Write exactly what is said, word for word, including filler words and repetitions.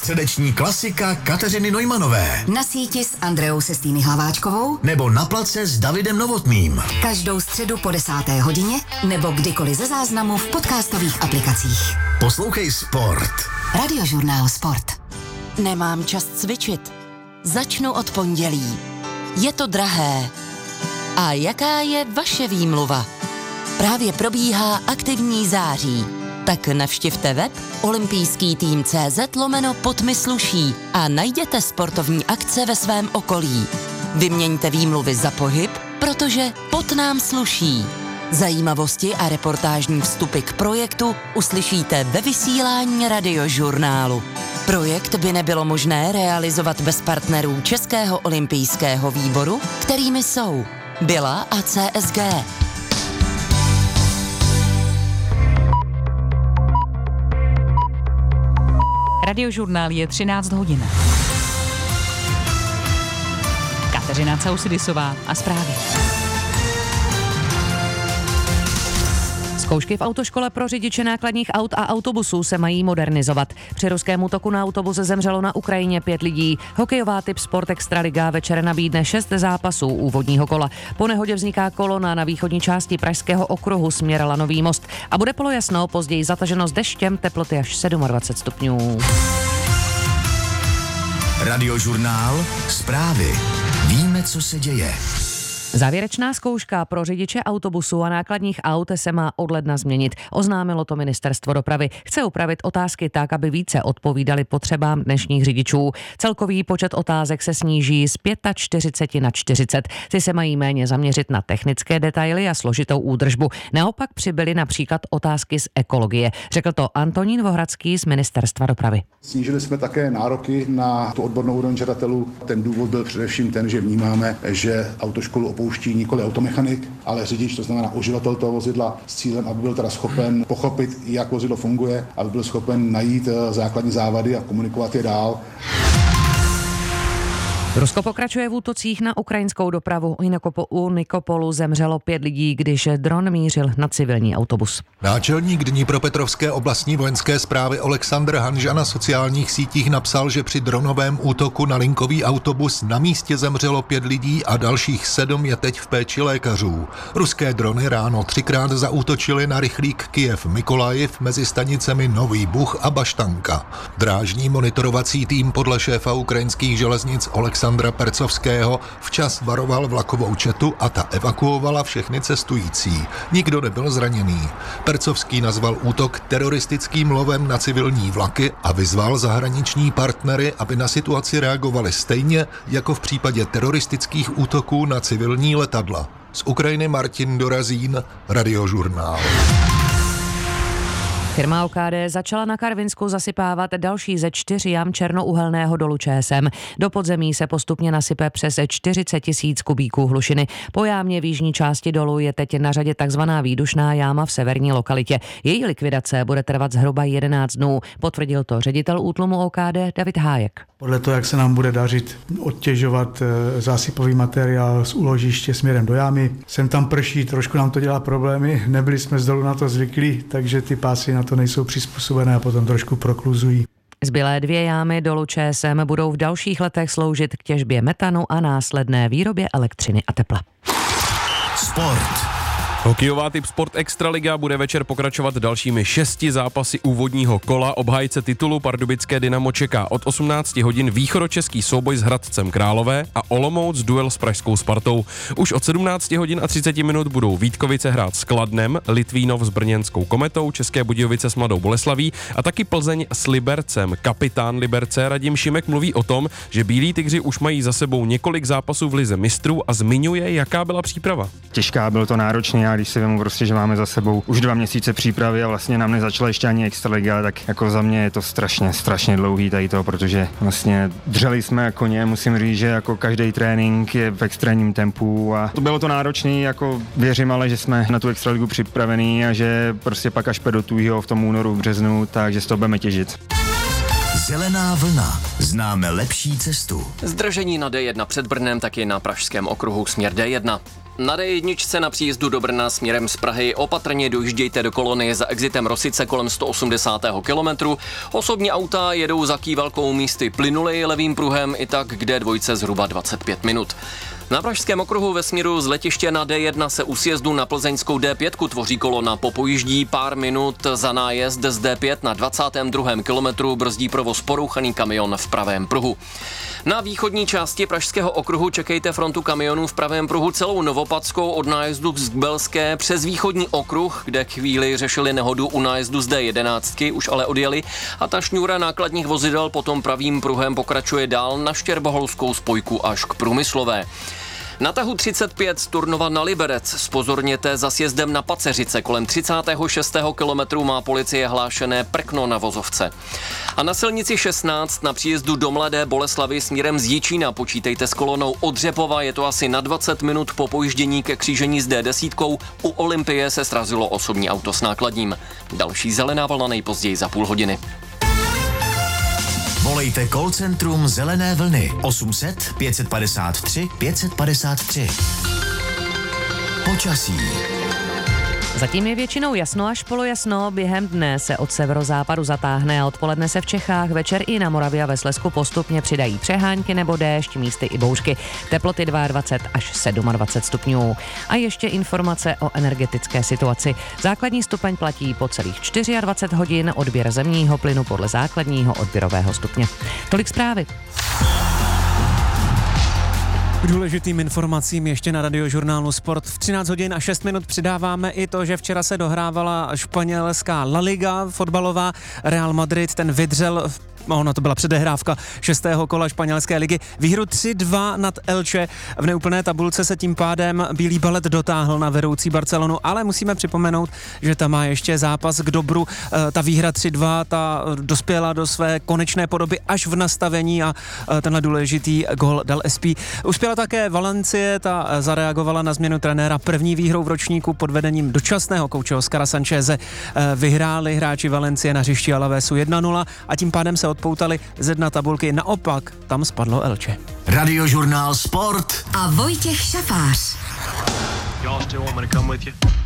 Středeční klasika Kateřiny Neumanové. Na síti s Andreou Sestýny Hlaváčkovou nebo na place s Davidem Novotným. Každou středu po desáté hodině nebo kdykoliv ze záznamu v podcastových aplikacích. Poslouchej Sport. Radiožurnál Sport. Nemám čas cvičit. Začnu od pondělí. Je to drahé. A jaká je vaše výmluva? Právě probíhá aktivní září. Tak navštivte web olympijský tým tečka cé zet lomeno podmysluší a najděte sportovní akce ve svém okolí. Vyměňte výmluvy za pohyb, protože pot nám sluší. Zajímavosti a reportážní vstupy k projektu uslyšíte ve vysílání Radiožurnálu. Projekt by nebylo možné realizovat bez partnerů Českého olympijského výboru, kterými jsou Bila a C S G. Radiožurnál je třináct hodin. Kateřina Causidisová a zprávy. Zkoušky v autoškole pro řidiče nákladních aut a autobusů se mají modernizovat. Při ruském útoku na autobus zemřelo na Ukrajině pět lidí. Hokejová typ Sport Extraliga večer nabídne šest zápasů úvodního kola. Po nehodě vzniká kolona na východní části Pražského okruhu směr Lanový most a bude polojasno, později zataženo s deštěm, teploty až dvacet sedm stupňů. Radiožurnál Zprávy. Víme, co se děje. Závěrečná zkouška pro řidiče autobusů a nákladních aut se má od ledna změnit. Oznámilo to ministerstvo dopravy. Chce upravit otázky tak, aby více odpovídaly potřebám dnešních řidičů. Celkový počet otázek se sníží z čtyřicet pět na čtyřicet. Ty se mají méně zaměřit na technické detaily a složitou údržbu. Naopak přibyly například otázky z ekologie. Řekl to Antonín Vohradský z ministerstva dopravy. Snížili jsme také nároky na tu odbornou úroveň žadatelů. Ten důvod byl především ten, že vnímáme, že autoškolu opouští nikoli automechanik, ale řidič, to znamená uživatel toho vozidla s cílem, aby byl teda schopen pochopit, jak vozidlo funguje, aby byl schopen najít základní závady a komunikovat je dál. Rusko pokračuje v útocích na ukrajinskou dopravu. U Nikopolu zemřelo pět lidí, když dron mířil na civilní autobus. Náčelník Dnipropetrovské oblastní vojenské správy Oleksandr Hanža na sociálních sítích napsal, že při dronovém útoku na linkový autobus na místě zemřelo pět lidí a dalších sedm je teď v péči lékařů. Ruské drony ráno třikrát zaútočily na rychlík Kyjev-Mikolajiv mezi stanicemi Nový Buch a Baštanka. Drážní monitorovací tým podle šéfa ukrajinských železnic Oleksandra Alexandra Percovského včas varoval vlakovou četu a ta evakuovala všechny cestující. Nikdo nebyl zraněný. Percovský nazval útok teroristickým lovem na civilní vlaky a vyzval zahraniční partnery, aby na situaci reagovali stejně jako v případě teroristických útoků na civilní letadla. Z Ukrajiny Martin Dorazín, Radiožurnál. Firma O K D začala na Karvinsku zasypávat další ze čtyř jam černouhelného dolu Č S M. Do podzemí se postupně nasype přes čtyřicet tisíc kubíků hlušiny. Po jámě v jižní části dolu je teď na řadě takzvaná výdušná jáma v severní lokalitě. Její likvidace bude trvat zhruba jedenáct dnů. Potvrdil to ředitel útlumu O K D David Hájek. Podle toho, jak se nám bude dařit odtěžovat zásypový materiál z úložiště směrem do jámy. Sem tam prší, trošku nám to dělá problémy, nebyli jsme z dolu na to zvyklí, takže ty pásy na to nejsou přizpůsobené a potom trošku prokluzují. Zbylé dvě jámy dolu Č S M budou v dalších letech sloužit k těžbě metanu a následné výrobě elektřiny a tepla. Sport. Hokejová typ Sport Extraliga bude večer pokračovat dalšími šesti zápasy úvodního kola. Obhájce titulu pardubické Dynamo čeká od osmnácti hodin východočeský souboj s Hradcem Králové a Olomouc duel s pražskou Spartou. Už od sedmnácti hodin a třicet minut budou Vítkovice hrát s Kladnem, Litvínov s brněnskou Kometou, České Budějovice s Mladou Boleslaví a taky Plzeň s Libercem. Kapitán Liberce Radim Šimek mluví o tom, že Bílí tygři už mají za sebou několik zápasů v lize mistrů a zmiňuje, jaká byla příprava. Těžká, bylo to náročné. Když si vemu prostě, že máme za sebou už dva měsíce přípravy a vlastně nám nezačala ještě ani extraliga, tak jako za mě je to strašně, strašně dlouhý tady to, protože vlastně dřeli jsme jako koně, musím říct, že jako každý trénink je v extrémním tempu a to bylo to náročný, jako věřím ale, že jsme na tu extraligu připravený a že prostě pak až do tuhýho v tom únoru, březnu, takže z toho budeme těžit. Zelená vlna. Známe lepší cestu. Zdržení na D jedna před Brnem, taky na pražském okruhu směr D jedna. Na dé jedna na příjezdu do Brna směrem z Prahy opatrně dojíždějte do kolonie za exitem Rosice kolem sto osmdesátého kilometru. Osobní auta jedou za Kývalkou místy plynuleji levým pruhem, i tak k dé dva zhruba dvacet pět minut. Na Pražském okruhu ve směru z letiště na dé jedna se u sjezdu na plzeňskou dé pět tvoří kolona. Po pojíždí pár minut za nájezd z dé pět na dvacátém druhém kilometru brzdí provoz porouchaný kamion v pravém pruhu. Na východní části Pražského okruhu čekejte frontu kamionů v pravém pruhu celou Novopadskou od nájezdu z Belské přes východní okruh, kde chvíli řešili nehodu u nájezdu z dé jedenáct, už ale odjeli a ta šňůra nákladních vozidel potom pravým pruhem pokračuje dál na Štěrboholskou spojku až k Průmyslové. Na tahu třicet pět z Turnova na Liberec zpozorněte za sjezdem na Paceřice. Kolem třicátého šestého kilometru má policie hlášené prkno na vozovce. A na silnici šestnáct na příjezdu do Mladé Boleslavi směrem z Jičína počítejte s kolonou od Řepova, je to asi na dvacet minut po pojíždění ke křížení s dé deset. U Olympie se srazilo osobní auto s nákladním. Další zelená vlna nejpozději za půl hodiny. Volejte call centrum Zelené vlny osm set pět padesát tři pět padesát tři. Počasí. Zatím je většinou jasno až polojasno, během dne se od severozápadu zatáhne a odpoledne se v Čechách, večer i na Moravě a ve Slezsku postupně přidají přehánky nebo déšť, místy i bouřky. Teploty dvacet dva až dvacet sedm stupňů. A ještě informace o energetické situaci. Základní stupeň platí po celých dvacet čtyři hodin, odběr zemního plynu podle základního odběrového stupně. Tolik zprávy. K důležitým informacím ještě na radiožurnálu Sport. V třináct hodin a šest minut přidáváme i to, že včera se dohrávala španělská La Liga fotbalová. Real Madrid ten vydřel, ona to byla předehrávka šestého kola španělské ligy, výhru tři dva nad Elche. V neúplné tabulce se tím pádem Bílý balet dotáhl na vedoucí Barcelonu, ale musíme připomenout, že tam má ještě zápas k dobru. Ta výhra tři dva, ta dospěla do své konečné podoby až v nastavení a tenhle důležitý gól dal S P. Uspěla také Valencie, ta zareagovala na změnu trenéra první výhrou v ročníku pod vedením dočasného kouče Oskara Sancheze. Vyhráli hráči Valencie na hřišti Alavesu jedna nula a tím pádem se odpoutali ze dna tabulky. Naopak, tam spadlo Elche. Radiožurnál Sport a Vojtěch Šafář. Y'all still want me to come with you?